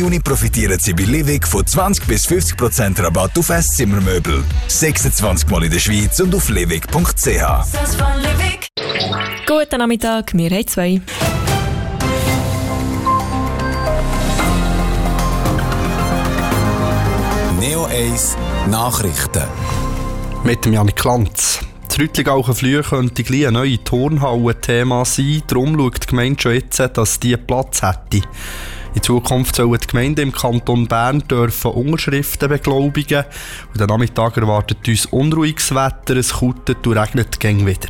Juni profitieren Sie bei Livig von 20-50% Rabatt auf Esszimmermöbel. 26 Mal in der Schweiz und auf livig.ch. Guten Nachmittag, wir haben 2. Neo 1 Nachrichten. Mit dem Janik Lanz. Das Rüttlingauchen-Flühe könnte gleich eine neue Turnhalle Thema sein. Darum schaut die Gemeinde schon jetzt, dass die Platz hätte. In Zukunft sollen die Gemeinden im Kanton Bern dürfen Unterschriften beglaubigen. Und am Nachmittag erwartet uns unruhiges Wetter, es kutet und regnet gegen wieder.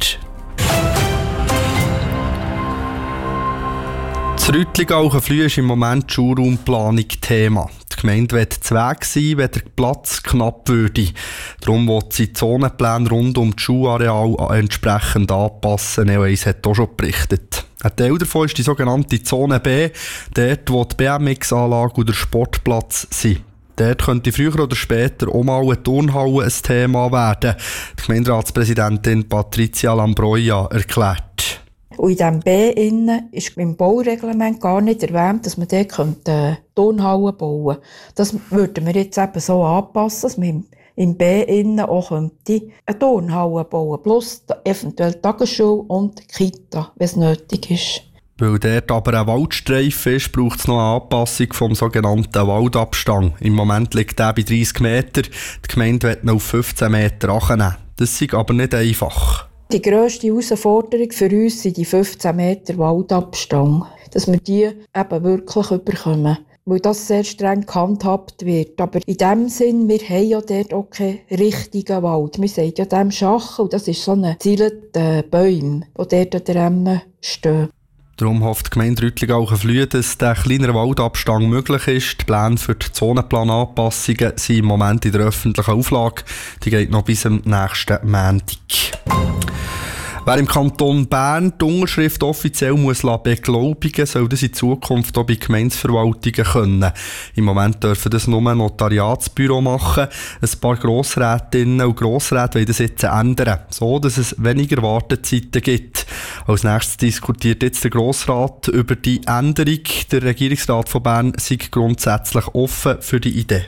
Das Rüttlingauchen-Flühe ist im Moment die Schulraumplanung Thema. Die Gemeinde will zu Weg sein, wenn der Platz knapp würde. Darum will sie die Zonenpläne rund um das Schulareal entsprechend anpassen. Neo1 hat auch schon berichtet. Ein Teil davon ist die sogenannte Zone B, dort wo die BMX-Anlage und der Sportplatz sind. Dort könnte früher oder später auch mal eine Turnhalle ein Thema werden. Die Gemeinderatspräsidentin Patricia Lambroia erklärt. Und in diesem B innen ist im Baureglement gar nicht erwähnt, dass man dort eine Turnhalle bauen könnte. Das würden wir jetzt eben so anpassen, dass man im B innen auch eine Turnhalle bauen könnte. Plus eventuell Tagesschule und Kita, wenn es nötig ist. Weil dort aber ein Waldstreifen ist, braucht es noch eine Anpassung vom sogenannten Waldabstand. Im Moment liegt der bei 30 Meter. Die Gemeinde will noch auf 15 Meter annehmen. Das ist aber nicht einfach. Die grösste Herausforderung für uns sind die 15 Meter Waldabstand. Dass wir die eben wirklich bekommen. Weil das sehr streng gehandhabt wird. Aber in dem Sinn, wir haben ja dort auch keinen richtigen Wald. Wir sagen ja dem Schachen, und das ist so ein zielender Bäume, die dort an der stehen. Darum hofft die Gemeinde Rüttlingauchen-Flühe, dass der kleinere Waldabstand möglich ist. Die Pläne für die Zonenplananpassungen sind im Moment in der öffentlichen Auflage. Die geht noch bis am nächsten Montag. Wer im Kanton Bern die Unterschrift offiziell beglaubigen muss, soll das in Zukunft auch bei Gemeindeverwaltungen können. Im Moment dürfen das nur ein Notariatsbüro machen. Ein paar Grossrätinnen und Grossräte wollen das jetzt ändern, so dass es weniger Wartezeiten gibt. Als nächstes diskutiert jetzt der Grossrat über die Änderung. Der Regierungsrat von Bern sei grundsätzlich offen für die Idee.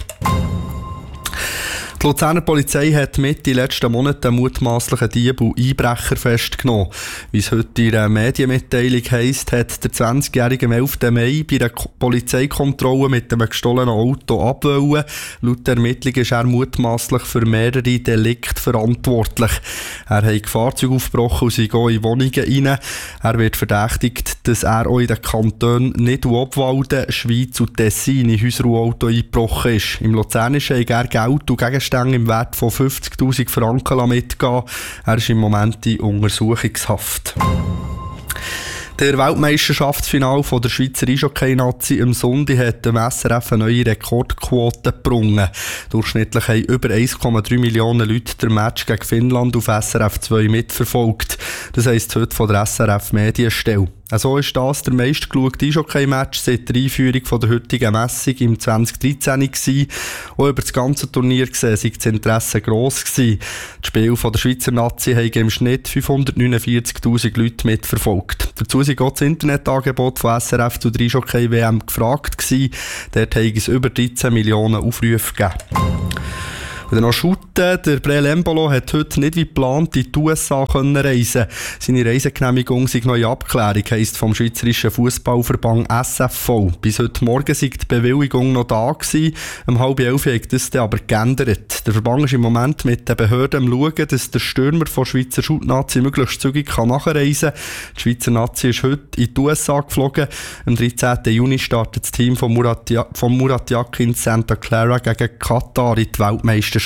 Die Luzerner Polizei hat Mitte letzten Monat einen mutmaßlichen Dieb und Einbrecher festgenommen. Wie es heute in einer Medienmitteilung heisst, hat der 20-Jährige am 11. Mai bei einer Polizeikontrolle mit einem gestohlenen Auto abwollen. Laut der Ermittlung ist er mutmaßlich für mehrere Delikte verantwortlich. Er hat Fahrzeuge aufgebrochen und sei in Wohnungen rein. Er wird verdächtigt, dass er auch in den Kantonen Nidau, Obwalden, Schweiz und Tessin in Häuser und Auto eingebrochen ist. Im Luzernischen hat er Geld und Gegenstände im Wert von 50'000 Franken mitgehen. Er ist im Moment in Untersuchungshaft. Der Weltmeisterschaftsfinale der Schweizer Eishockey-Nazi am Sonntag hat dem SRF eine neue Rekordquote gebrungen. Durchschnittlich haben über 1,3 Millionen Leute den Match gegen Finnland auf SRF 2 mitverfolgt. Das heisst heute von der SRF Medienstelle. So ist das der meistgeschaute Eishockey-Match seit der Einführung von der heutigen Messung im 2013 gewesen. Auch über das ganze Turnier gesehen sei das Interesse gross gewesen. Die Spiele der Schweizer Nazi haben im Schnitt 549'000 Leute mitverfolgt. Dazu sei auch das Internetangebot von SRF zu der Eishockey-WM gefragt gewesen. Dort haben es über 13 Millionen Aufrufe gegeben. Und dann noch shooten. Der Breel Embolo hat heute nicht wie geplant in die USA reisen. Seine Reisegenehmigung sei noch in Abklärung, heisst vom Schweizerischen Fußballverband SFV. Bis heute Morgen sei die Bewilligung noch da gewesen. Um 10:30 hat das aber geändert. Der Verband ist im Moment mit den Behörden am Schauen, dass der Stürmer von Schweizer Shoot-Nazi möglichst zügig nachreisen kann. Die Schweizer Nazi ist heute in die USA geflogen. Am 13. Juni startet das Team von Murat Yakin in Santa Clara gegen Katar in die Weltmeisterschaft.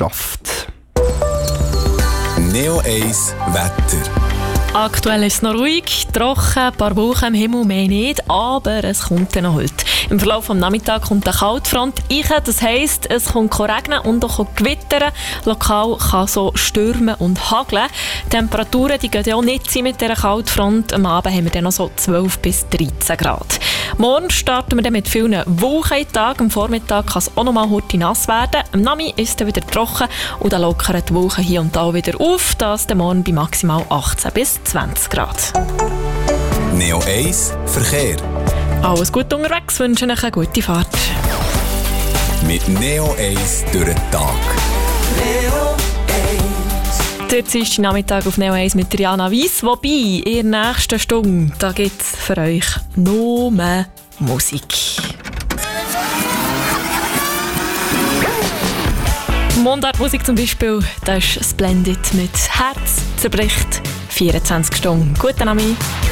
Neo 1 Wetter. Aktuell ist es noch ruhig, trocken, ein paar Wolken im Himmel, mehr nicht, aber es kommt dann noch heute. Im Verlauf des Nachmittags kommt eine Kaltfront rein, das heisst, es kommt regnen und auch gewittern. Lokal kann so stürmen und hageln. Die Temperaturen die gehen ja auch nicht mit dieser Kaltfront. Am Abend haben wir dann noch so 12 bis 13 Grad. Morgen starten wir dann mit vielen Wolken in den Tag. Am Vormittag kann es auch noch mal hurtig nass werden. Am Nachmittag ist es dann wieder trocken und dann lockern die Wolken hier und da wieder auf. Das dann morgen bei maximal 18 bis 20 Grad. Neo 1 Verkehr. Alles gut unterwegs, wünsche euch eine gute Fahrt. Mit Neo 1 durch den Tag. Der Dienstag Nachmittag auf Neo 1 mit Jana Weiss. Wobei, in der nächsten Stunde, da gibt es für euch noch mehr Musik. Mundartmusik zum Beispiel, das ist Splendid mit Herz zerbricht. 24 Stunden. Guten Abend.